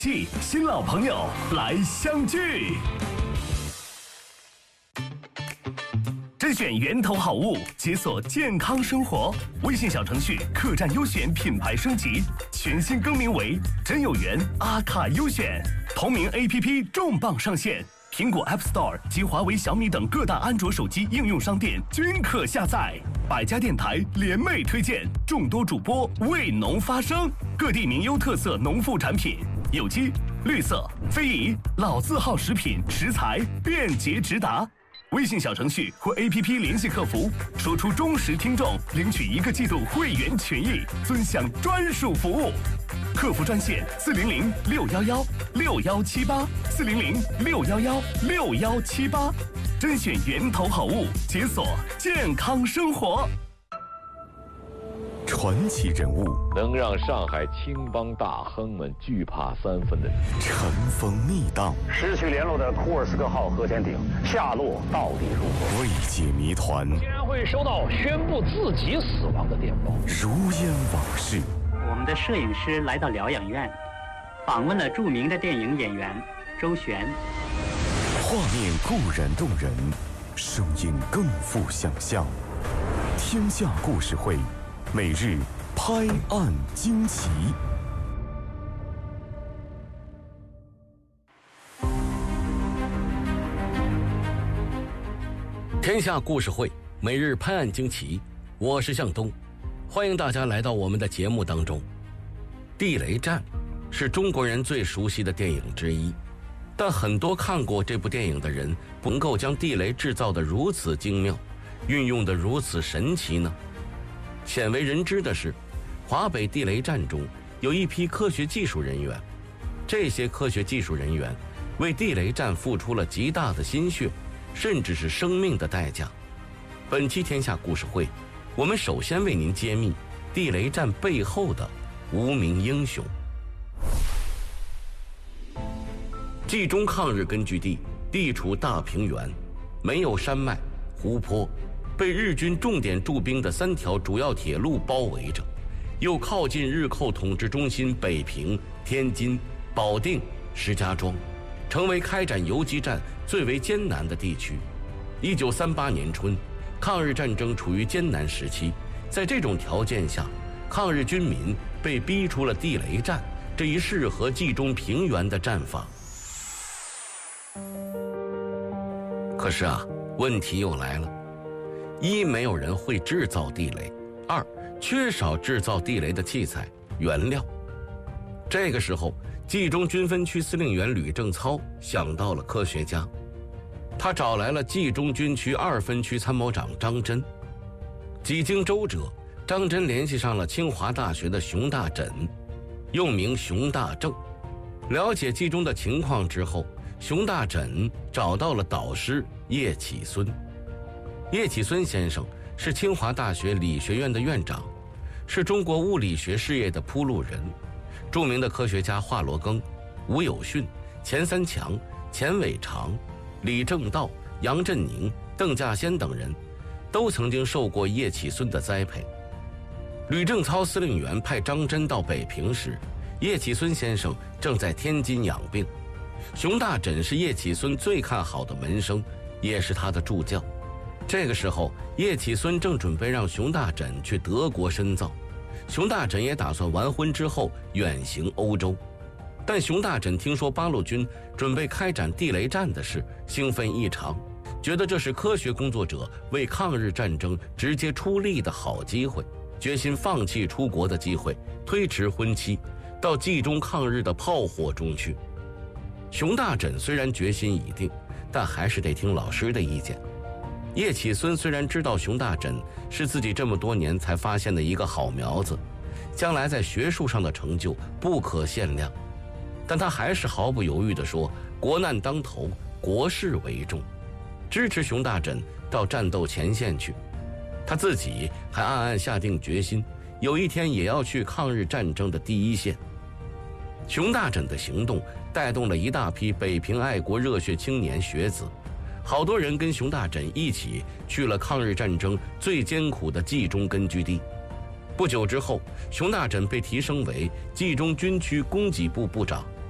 即新老朋友来相聚。甄选源头好物，解锁健康生活。微信小程序客栈优选品牌升级，全新更名为真有缘阿卡优选。同名 APP 重磅上线，苹果 App Store 及华为、小米等各大安卓手机应用商店均可下载。百家电台联袂推荐，众多主播为农发声，各地名优特色农副产品，有机、绿色、非遗、老字号食品食材便捷直达。微信小程序或 APP 联系客服，说出忠实听众领取1个季度会员权益，尊享专属服务。客服专线400-611611-6178，400-611611-6178，甄选源头好物，解锁健康生活。 传奇人物， 能让上海青帮大亨们惧怕3分的人， 尘封密档， 失去联络的库尔斯克号核潜艇下落到底如何？ 未解谜团， 竟然会收到宣布自己死亡的电报， 如烟往事。 我们的摄影师来到疗养院，访问了著名的电影演员周璇。 画面固然动人，声音更富想象。天下故事会，每日拍案惊奇。 天下故事会，每日拍案惊奇，我是向东，欢迎大家来到我们的节目当中。地雷战是中国人最熟悉的电影之一，但很多看过这部电影的人不能够将地雷制造得如此精妙，运用得如此神奇呢？鲜为人知的是，华北地雷战中有一批科学技术人员，这些科学技术人员为地雷战付出了极大的心血，甚至是生命的代价。本期天下故事会，我们首先为您揭秘地雷战背后的无名英雄。冀中抗日根据地地处大平原，没有山脉、湖泊，被日军重点驻兵的3条主要铁路包围着，又靠近日寇统治中心北平、天津、保定、石家庄，成为开展游击战最为艰难的地区。1938年春，抗日战争处于艰难时期，在这种条件下，抗日军民被逼出了地雷战这一适合冀中平原的战法。可是啊，问题又来了：一，没有人会制造地雷；二，缺少制造地雷的器材、原料。这个时候，冀中军分区司令员吕正操想到了科学家，他找来了冀中军区2分区参谋长张真。几经周折，张真联系上了清华大学的熊大缜，又名熊大正。了解冀中的情况之后，熊大缜找到了导师叶企孙。叶企孙先生是清华大学理学院的院长，是中国物理学事业的铺路人。著名的科学家华罗庚、吴有训、钱三强、钱伟长、李政道、杨振宁、邓稼先等人都曾经受过叶企孙的栽培。吕正操司令员派张真到北平时，叶企孙先生正在天津养病。熊大缜是叶企孙最看好的门生，也是他的助教。这个时候，叶企孙正准备让熊大缜去德国深造，熊大缜也打算完婚之后远行欧洲。但熊大缜听说八路军准备开展地雷战的事，兴奋异常，觉得这是科学工作者为抗日战争直接出力的好机会，决心放弃出国的机会，推迟婚期，到冀中抗日的炮火中去。熊大缜虽然决心已定，但还是得听老师的意见。叶企孙虽然知道熊大缜是自己这么多年才发现的一个好苗子，将来在学术上的成就不可限量，但他还是毫不犹豫地说，国难当头，国事为重，支持熊大缜到战斗前线去。他自己还暗暗下定决心，有一天也要去抗日战争的第一线。熊大缜的行动带动了一大批北平爱国热血青年学子，好多人跟熊大缜一起去了抗日战争最艰苦的冀中根据地。不久之后，熊大缜被提升为冀中军区供给部部长，